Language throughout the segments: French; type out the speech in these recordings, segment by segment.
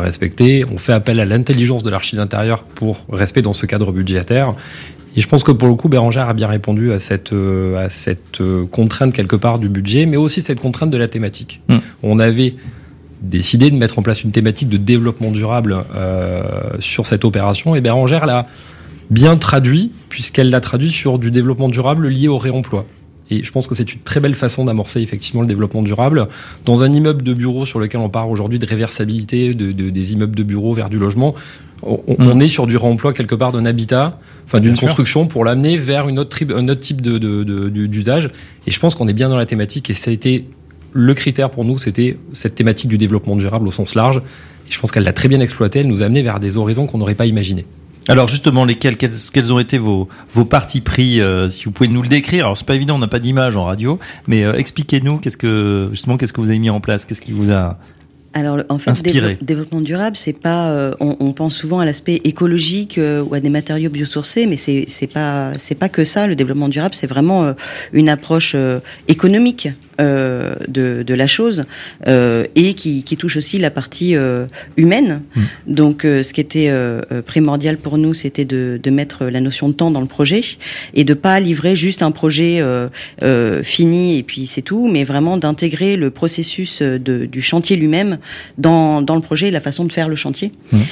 respecter. On fait appel à l'intelligence de l'archi d'intérieur pour rester dans ce cadre budgétaire. Et je pense que pour le coup, Bérengère a bien répondu à cette contrainte quelque part du budget, mais aussi cette contrainte de la thématique. On avait décidé de mettre en place une thématique de développement durable sur cette opération, et Bérengère l'a bien traduit, puisqu'elle l'a traduit sur du développement durable lié au réemploi. Et je pense que c'est une très belle façon d'amorcer effectivement le développement durable. Dans un immeuble de bureau sur lequel on parle aujourd'hui de réversibilité des immeubles de bureaux vers du logement, on est sur du réemploi quelque part d'un habitat, enfin d'une construction pour l'amener vers un autre type d'usage. Et je pense qu'on est bien dans la thématique, et ça a été le critère pour nous, c'était cette thématique du développement durable au sens large. Et je pense qu'elle l'a très bien exploité, elle nous a amené vers des horizons qu'on n'aurait pas imaginés. Alors justement, quels ont été vos partis pris, si vous pouvez nous le décrire. Alors c'est pas évident, on n'a pas d'image en radio, mais expliquez-nous qu'est-ce que vous avez mis en place, qu'est-ce qui vous a Alors en fait, développement durable, c'est pas. On pense souvent à l'aspect écologique ou à des matériaux biosourcés, mais c'est pas que ça. Le développement durable, c'est vraiment une approche économique de la chose et qui touche aussi la partie humaine. Donc ce qui était primordial pour nous, c'était de mettre la notion de temps dans le projet et de pas livrer juste un projet fini et puis c'est tout, mais vraiment d'intégrer le processus du chantier lui-même dans le projet et la façon de faire le chantier.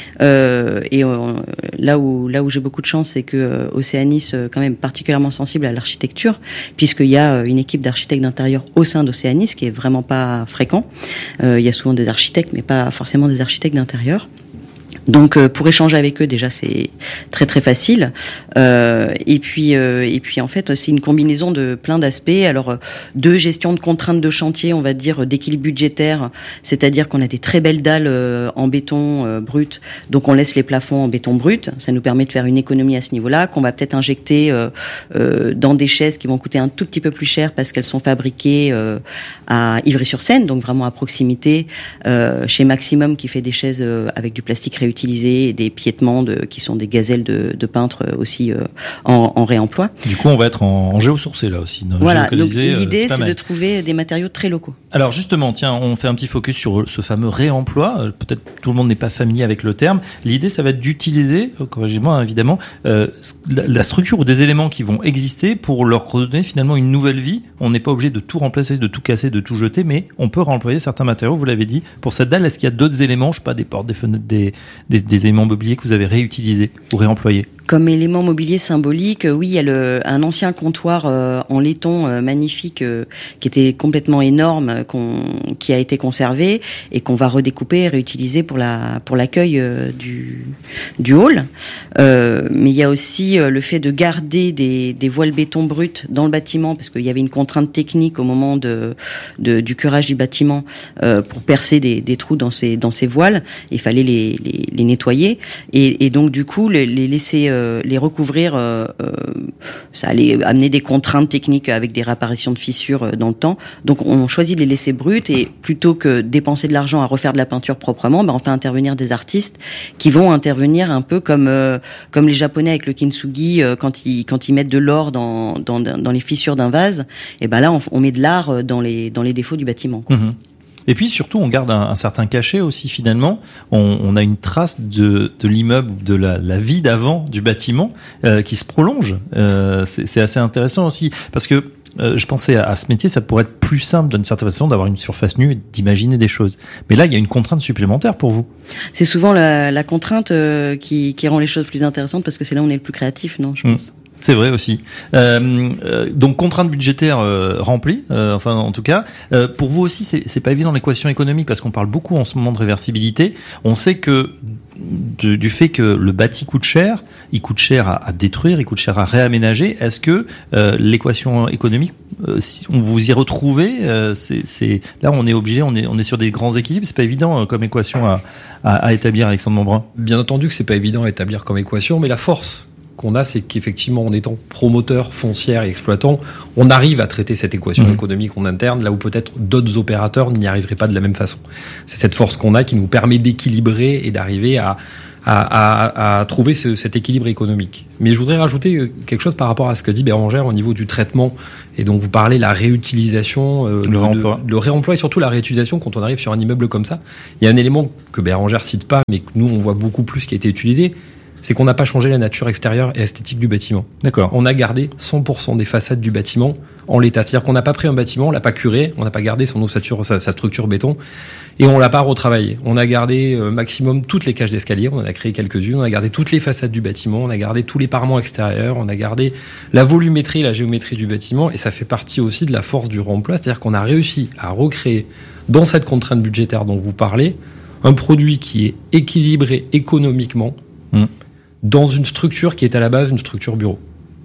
Là où j'ai beaucoup de chance, c'est que Océanis quand même particulièrement sensible à l'architecture, puisqu'il y a une équipe d'architectes d'intérieur au sein d'Océanis, ce qui est vraiment pas fréquent. Il y a souvent des architectes, mais pas forcément des architectes d'intérieur. Donc pour échanger avec eux déjà c'est très très facile et puis en fait c'est une combinaison de plein d'aspects. Alors de gestion de contraintes de chantier, on va dire d'équilibre budgétaire, c'est-à-dire qu'on a des très belles dalles en béton brut, donc on laisse les plafonds en béton brut, ça nous permet de faire une économie à ce niveau-là, qu'on va peut-être injecter dans des chaises qui vont coûter un tout petit peu plus cher parce qu'elles sont fabriquées à Ivry-sur-Seine, donc vraiment à proximité, chez Maximum qui fait des chaises avec du plastique réutilisé et des piétements qui sont des gazelles de peintres aussi en réemploi. Du coup, on va être en géosourcé là aussi. Voilà, donc l'idée c'est de trouver des matériaux très locaux. Alors justement, tiens, on fait un petit focus sur ce fameux réemploi. Peut-être tout le monde n'est pas familier avec le terme. L'idée, ça va être d'utiliser, corrigez-moi évidemment, la structure ou des éléments qui vont exister pour leur redonner finalement une nouvelle vie. On n'est pas obligé de tout remplacer, de tout casser, de tout jeter, mais on peut réemployer certains matériaux, vous l'avez dit. Pour cette dalle, est-ce qu'il y a d'autres éléments, je sais pas, des portes, des fenêtres, des éléments mobiliers que vous avez réutilisés ou réemployés? Comme élément mobilier symbolique, oui, il y a un ancien comptoir en laiton magnifique qui était complètement énorme, qui a été conservé et qu'on va redécouper et réutiliser pour l'accueil du hall. Mais il y a aussi le fait de garder des voiles béton bruts dans le bâtiment parce qu'il y avait une contrainte technique au moment du curage du bâtiment pour percer des trous dans ces voiles. Il fallait les nettoyer et donc du coup les laisser les recouvrir, ça allait amener des contraintes techniques avec des réapparitions de fissures dans le temps. Donc on choisit de les laisser brutes et plutôt que dépenser de l'argent à refaire de la peinture proprement, on fait intervenir des artistes qui vont intervenir un peu comme les Japonais avec le kintsugi quand ils mettent de l'or dans les fissures d'un vase. Et là on met de l'art dans les défauts du bâtiment, quoi. Et puis surtout, on garde un certain cachet aussi finalement. On a une trace de l'immeuble, de la vie d'avant du bâtiment qui se prolonge. C'est assez intéressant aussi parce que je pensais à ce métier, ça pourrait être plus simple d'une certaine façon d'avoir une surface nue et d'imaginer des choses. Mais là, il y a une contrainte supplémentaire pour vous. C'est souvent la contrainte qui rend les choses plus intéressantes parce que c'est là où on est le plus créatif, non, je pense. C'est vrai aussi. Donc contrainte budgétaire remplie, enfin en tout cas. Pour vous aussi, c'est pas évident l'équation économique parce qu'on parle beaucoup en ce moment de réversibilité. On sait que du fait que le bâti coûte cher, il coûte cher à détruire, il coûte cher à réaménager. Est-ce que l'équation économique, si on vous y retrouvez, c'est là on est obligé, on est sur des grands équilibres. C'est pas évident comme équation à établir, Alexandre Montbrun. Bien entendu que c'est pas évident à établir comme équation, mais la force qu'on a, c'est qu'effectivement, en étant promoteur, foncière et exploitant, on arrive à traiter cette équation économique en interne, là où peut-être d'autres opérateurs n'y arriveraient pas de la même façon. C'est cette force qu'on a qui nous permet d'équilibrer et d'arriver à à trouver cet équilibre économique. Mais je voudrais rajouter quelque chose par rapport à ce que dit Bérengère au niveau du traitement. Et donc vous parlez de la réutilisation, le réemploi et surtout la réutilisation quand on arrive sur un immeuble comme ça. Il y a un élément que Bérengère cite pas, mais que nous on voit beaucoup plus qui a été utilisé, c'est qu'on n'a pas changé la nature extérieure et esthétique du bâtiment. D'accord. On a gardé 100% des façades du bâtiment en l'état. C'est-à-dire qu'on n'a pas pris un bâtiment, on l'a pas curé, on n'a pas gardé son ossature, sa structure béton, et on l'a pas retravaillé. On a gardé maximum toutes les cages d'escalier, on en a créé quelques-unes, on a gardé toutes les façades du bâtiment, on a gardé tous les parements extérieurs, on a gardé la volumétrie, la géométrie du bâtiment, et ça fait partie aussi de la force du réemploi. C'est-à-dire qu'on a réussi à recréer, dans cette contrainte budgétaire dont vous parlez, un produit qui est équilibré économiquement, dans une structure qui est à la base une structure bureau.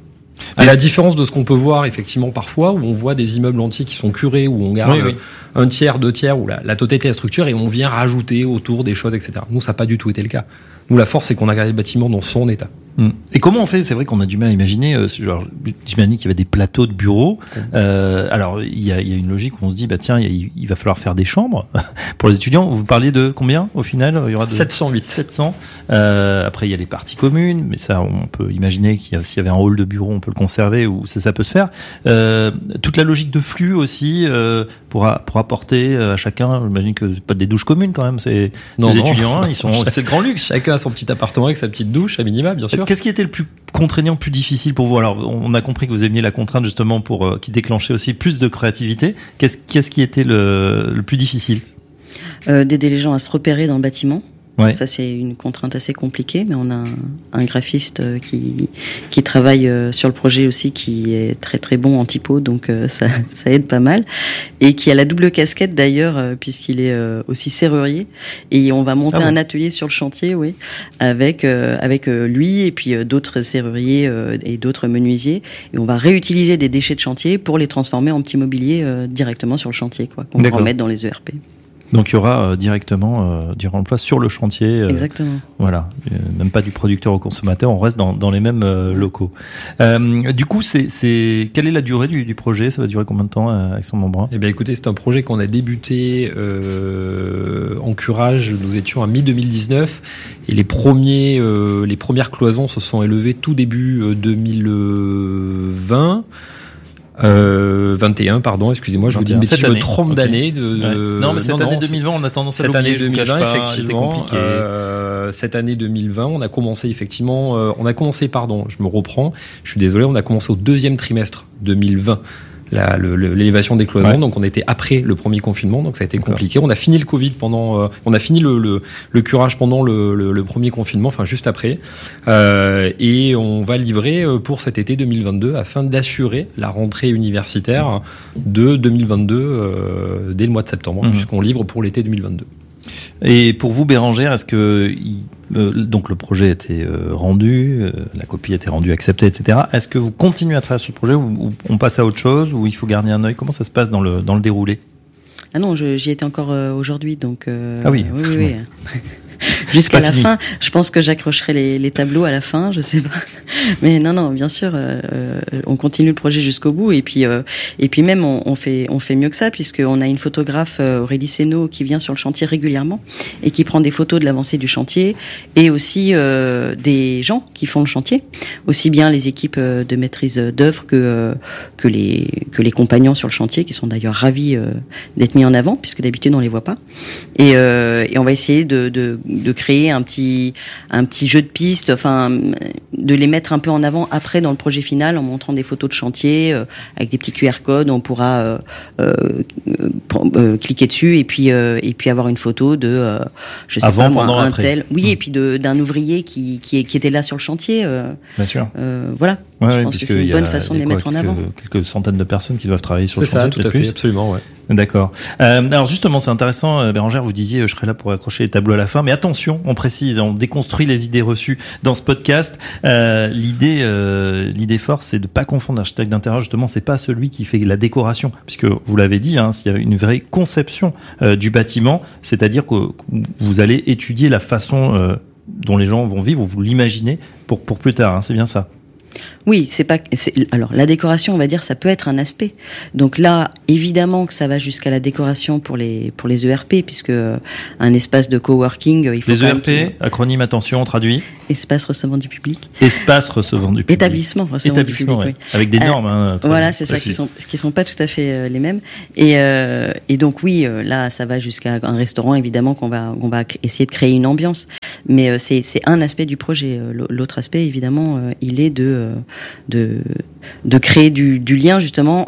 À la différence de ce qu'on peut voir effectivement parfois, où on voit des immeubles entiers qui sont curés, où on garde un tiers, 2 tiers, ou la totalité de la structure, et on vient rajouter autour des choses, etc. Nous, ça n'a pas du tout été le cas. Nous, la force, c'est qu'on a gardé le bâtiment dans son état. Et comment on fait? C'est vrai qu'on a du mal à imaginer. J'imagine qu'il y avait des plateaux de bureaux. Alors, il y a une logique où on se dit, bah tiens, il va falloir faire des chambres pour les étudiants. Vous parliez de combien au final? Il y aura 700. Après, il y a les parties communes, mais ça, on peut imaginer s'il y avait un hall de bureau, on peut le conserver ou ça peut se faire. Toute la logique de flux aussi pour apporter à chacun. J'imagine que c'est pas des douches communes quand même. Ces étudiants, c'est le grand luxe. Chacun a son petit appartement avec sa petite douche à minima, bien sûr. Qu'est-ce qui était le plus contraignant, plus difficile pour vous? Alors, on a compris que vous aimiez la contrainte justement pour qui déclenchait aussi plus de créativité. Qu'est-ce qui était le plus difficile? D'aider les gens à se repérer dans le bâtiment. Ouais. Ça, c'est une contrainte assez compliquée, mais on a un graphiste qui travaille sur le projet aussi, qui est très très bon en typo, donc ça aide pas mal, et qui a la double casquette d'ailleurs, puisqu'il est aussi serrurier, et on va monter un atelier sur le chantier, avec lui et puis d'autres serruriers et d'autres menuisiers, et on va réutiliser des déchets de chantier pour les transformer en petit mobilier directement sur le chantier, qu'on va remettre dans les ERP. Donc il y aura directement du remploi sur le chantier. Exactement. Voilà, même pas du producteur au consommateur, on reste dans les mêmes locaux. Du coup, quelle est la durée du projet? Ça va durer combien de temps, Alexandre Montbrun? Eh bien, écoutez, c'est un projet qu'on a débuté en curage. Nous étions à mi-2019 et les premières cloisons se sont élevées tout début 2020. 21, pardon, excusez-moi, je vous dis, mais si je me trompe d'année. Non, mais cette année 2020, on a tendance à l'oublier. Cette année 2020, effectivement, compliqué. Cette année 2020, on a commencé, je me reprends, je suis désolé, on a commencé au 2e trimestre 2020. L'élévation des cloisons, donc on était après le premier confinement, donc ça a été compliqué. On a fini le Covid on a fini le curage pendant le premier confinement, enfin juste après, et on va livrer pour cet été 2022 afin d'assurer la rentrée universitaire de 2022 dès le mois de septembre, puisqu'on livre pour l'été 2022. Et pour vous, Bérengère, est-ce que donc le projet a été rendu, la copie a été rendue, acceptée, etc. Est-ce que vous continuez à travailler sur le projet ou on passe à autre chose ou il faut garder un œil? Comment ça se passe dans le déroulé? Ah non, j'y étais encore aujourd'hui, donc. Ah oui. Oui. Jusqu'à la fin, je pense que j'accrocherai les tableaux à la fin, je sais pas. Mais non, bien sûr, on continue le projet jusqu'au bout et puis même on fait mieux que ça, puisqu'on a une photographe, Aurélie Sénaud, qui vient sur le chantier régulièrement et qui prend des photos de l'avancée du chantier, et aussi des gens qui font le chantier, aussi bien les équipes de maîtrise d'œuvre que les compagnons sur le chantier, qui sont d'ailleurs ravis d'être mis en avant, puisque d'habitude on les voit pas. Et on va essayer de créer un petit jeu de pistes, enfin de les mettre un peu en avant après dans le projet final, en montrant des photos de chantier avec des petits QR codes. On pourra cliquer dessus et puis avoir une photo de je sais avant, pas moi, pendant, un après. tel, oui, et puis d'un ouvrier qui était là sur le chantier. Bien sûr. Voilà. Ouais, je pense que c'est une bonne façon de les mettre en avant. Quelques centaines de personnes qui doivent travailler sur le chantier. C'est ça, tout à fait, absolument, ouais. D'accord. Alors justement, c'est intéressant, Bérengère, vous disiez, je serai là pour accrocher les tableaux à la fin, mais attention, on précise, on déconstruit les idées reçues dans ce podcast. L'idée forte, c'est de pas confondre l'architecte d'intérieur. Justement, c'est pas celui qui fait la décoration, puisque vous l'avez dit, s'il y a une vraie conception du bâtiment, c'est-à-dire que vous allez étudier la façon dont les gens vont vivre, ou vous l'imaginez pour plus tard. C'est bien ça. Oui, alors la décoration, on va dire, ça peut être un aspect. Donc là, évidemment que ça va jusqu'à la décoration pour les ERP, puisque un espace de coworking, il faut les ERP, acronyme, attention, on traduit. Espace recevant du public. Espace recevant du public. Établissement recevant du public. Ouais. Oui. Avec des normes. Voilà, c'est ça, qui sont pas tout à fait les mêmes. Et donc oui, là, ça va jusqu'à un restaurant, évidemment, qu'on va essayer de créer une ambiance. Mais c'est un aspect du projet. L'autre aspect, évidemment, il est de créer du lien justement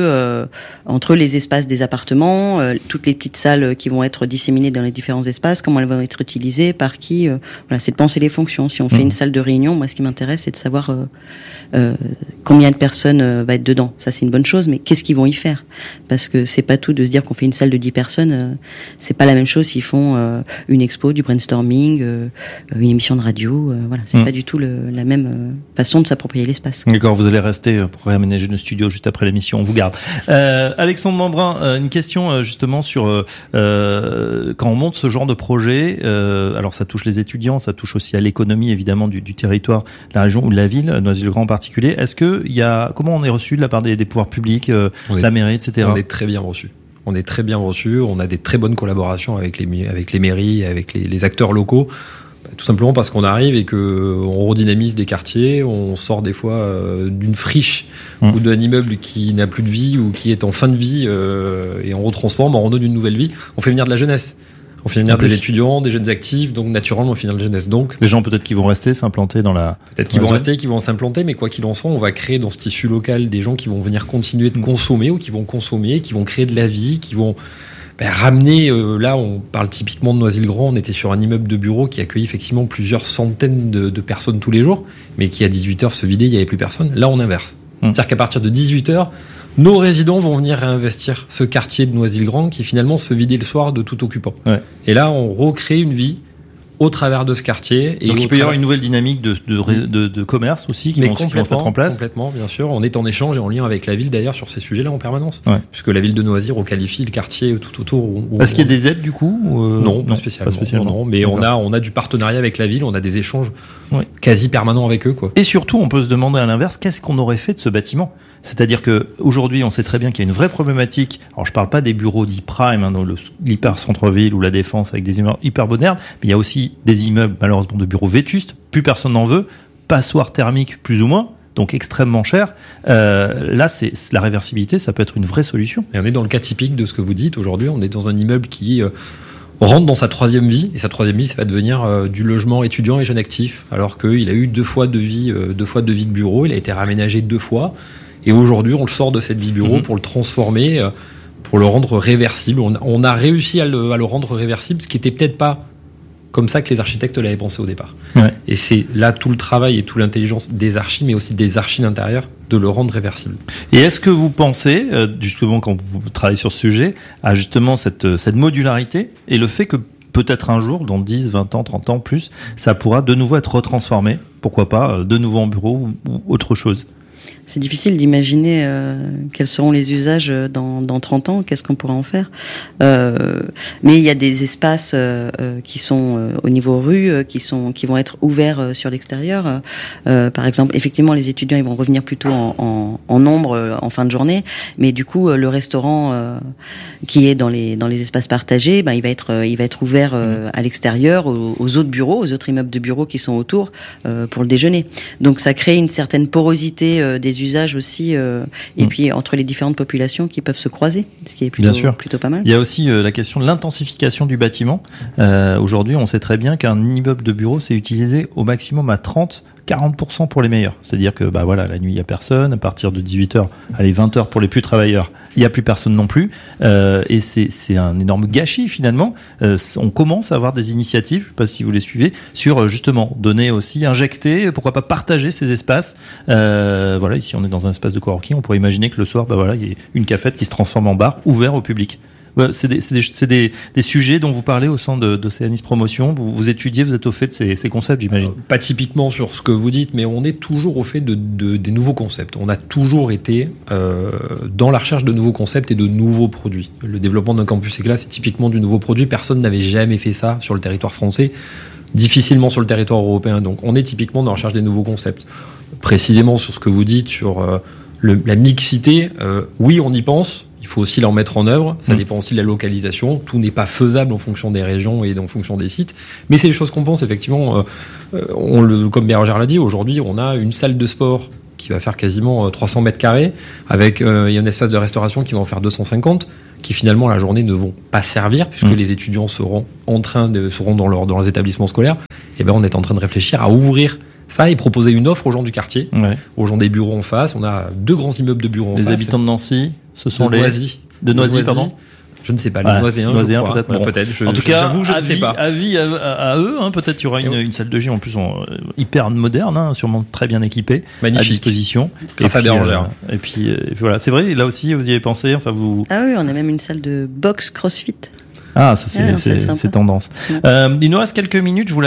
entre les espaces des appartements, toutes les petites salles qui vont être disséminées dans les différents espaces, comment elles vont être utilisées, par qui. Voilà, c'est de penser les fonctions. Si on fait une salle de réunion, moi, ce qui m'intéresse, c'est de savoir combien de personnes va être dedans. Ça, c'est une bonne chose, mais qu'est-ce qu'ils vont y faire? Parce que c'est pas tout de se dire qu'on fait une salle de 10 personnes. C'est pas la même chose s'ils font une expo, du brainstorming, une émission de radio. Voilà, c'est pas du tout la même façon de s'approprier l'espace. D'accord, vous allez rester pour réaménager nos studios juste après l'émission, on vous garde. Alexandre Membrin, une question justement sur quand on monte ce genre de projet, alors ça touche les étudiants, ça touche aussi à l'économie évidemment du territoire, de la région ou de la ville, Noisy-le-Grand en particulier. Est-ce que comment on est reçu de la part des pouvoirs publics, la mairie, etc. On est très bien reçu. On est très bien reçu. On a des très bonnes collaborations avec les mairies, avec les acteurs locaux. Tout simplement parce qu'on arrive et qu'on redynamise des quartiers, on sort des fois d'une friche ou d'un immeuble qui n'a plus de vie ou qui est en fin de vie et on retransforme, on redonne une nouvelle vie. On fait venir de la jeunesse. On fait venir des étudiants, des jeunes actifs, donc naturellement on fait venir de la jeunesse. Donc les gens peut-être qui vont rester, s'implanter dans la... Peut-être qu'ils vont rester, qui vont s'implanter, mais quoi qu'il en soit, on va créer dans ce tissu local des gens qui vont venir continuer de consommer ou qui vont consommer, qui vont créer de la vie, qui vont... ramener, là on parle typiquement de Noisy-le-Grand, on était sur un immeuble de bureau qui accueillait effectivement plusieurs centaines de personnes tous les jours, mais qui à 18h se vidait, il n'y avait plus personne. Là on inverse. C'est-à-dire qu'à partir de 18h, nos résidents vont venir réinvestir ce quartier de Noisy-le-Grand qui finalement se fait vider le soir de tout occupant. Ouais. Et là on recrée une vie au travers de ce quartier. Et donc il peut y avoir une nouvelle dynamique de commerce aussi qui vont se mettre en place. Complètement, bien sûr. On est en échange et en lien avec la ville d'ailleurs sur ces sujets-là en permanence. Ouais. Puisque la ville de Noisy requalifie le quartier tout autour. Est-ce qu'il y a des aides du coup Non, pas spécialement. Non, mais on a du partenariat avec la ville, on a des échanges quasi permanents avec eux, quoi. Et surtout, on peut se demander à l'inverse, qu'est-ce qu'on aurait fait de ce bâtiment ? C'est-à-dire que aujourd'hui, on sait très bien qu'il y a une vraie problématique. Alors, je parle pas des bureaux dits prime, dans l'hyper centre-ville ou la Défense avec des immeubles hyper modernes, mais il y a aussi des immeubles malheureusement de bureaux vétustes. Plus personne n'en veut. Passoires thermiques, plus ou moins. Donc extrêmement cher. Là, c'est la réversibilité, ça peut être une vraie solution. Et on est dans le cas typique de ce que vous dites aujourd'hui. On est dans un immeuble qui rentre dans sa troisième vie, et sa troisième vie, ça va devenir du logement étudiant et jeune actif, alors qu'il a eu deux fois de vie de bureau. Il a été réaménagé 2 fois. Et aujourd'hui, on le sort de cette vie bureau pour le transformer, pour le rendre réversible. On a réussi à le rendre réversible, ce qui était peut-être pas comme ça que les architectes l'avaient pensé au départ. Ouais. Et c'est là tout le travail et toute l'intelligence des archis, mais aussi des archis d'intérieur, de le rendre réversible. Et est-ce que vous pensez, justement, quand vous travaillez sur ce sujet, à justement cette modularité et le fait que peut-être un jour, dans 10, 20 ans, 30 ans, plus, ça pourra de nouveau être retransformé, pourquoi pas, de nouveau en bureau ou autre chose ? C'est difficile d'imaginer quels seront les usages dans 30 ans, qu'est-ce qu'on pourra en faire. Mais il y a des espaces qui sont au niveau rue, qui vont être ouverts sur l'extérieur. Par exemple, effectivement, les étudiants ils vont revenir plutôt en nombre en fin de journée, mais du coup, le restaurant qui est dans les espaces partagés, il va être ouvert à l'extérieur, aux autres bureaux, aux autres immeubles de bureaux qui sont autour pour le déjeuner. Donc ça crée une certaine porosité des usages aussi, et puis entre les différentes populations qui peuvent se croiser, ce qui est plutôt pas mal. Il y a aussi la question de l'intensification du bâtiment. Aujourd'hui, on sait très bien qu'un immeuble de bureau, c'est utilisé au maximum à 40% pour les meilleurs. C'est-à-dire que la nuit, il n'y a personne. À partir de 18h, allez, 20h pour les plus travailleurs, il n'y a plus personne non plus. Et c'est un énorme gâchis finalement. On commence à avoir des initiatives, je ne sais pas si vous les suivez, sur justement donner aussi, injecter, pourquoi pas partager ces espaces. Ici on est dans un espace de coworking, on pourrait imaginer que le soir, il y ait une cafette qui se transforme en bar ouvert au public. C'est des sujets dont vous parlez au sein d'Océanis Promotion. Vous étudiez, vous êtes au fait de ces concepts, j'imagine. Pas typiquement sur ce que vous dites, mais on est toujours au fait des nouveaux concepts. On a toujours été dans la recherche de nouveaux concepts et de nouveaux produits. Le développement d'un campus éclat, c'est typiquement du nouveau produit. Personne n'avait jamais fait ça sur le territoire français, difficilement sur le territoire européen. Donc on est typiquement dans la recherche des nouveaux concepts. précisément sur ce que vous dites sur la mixité, oui, on y pense. Il faut aussi l'en mettre en œuvre. Ça dépend aussi de la localisation. Tout n'est pas faisable en fonction des régions et en fonction des sites. Mais c'est des choses qu'on pense, effectivement. Comme Bérangère l'a dit, aujourd'hui, on a une salle de sport qui va faire quasiment 300 mètres carrés, avec il y a un espace de restauration qui va en faire 250, qui finalement, la journée, ne vont pas servir, puisque les étudiants seront dans leurs établissements scolaires. Et ben, on est en train de réfléchir à ouvrir ça et proposer une offre aux gens du quartier, aux gens des bureaux en face. On a 2 grands immeubles de bureaux en face. Les habitants de Nancy, ce sont de Noisy. De Noisy, pardon. Je ne sais pas, les Noiséens, peut-être. Bon, peut-être. En tout cas, j'avoue, je ne sais pas. Avis à eux, hein, peut-être il y aura une salle de gym en plus hyper moderne, hein, sûrement très bien équipée, magnifique, à disposition. Et ça Bérangère. Et puis voilà, c'est vrai. Là aussi, vous y avez pensé. Enfin, vous. Ah oui, on a même une salle de boxe CrossFit. Ah, ça c'est tendance. Il nous reste quelques minutes. Je voulais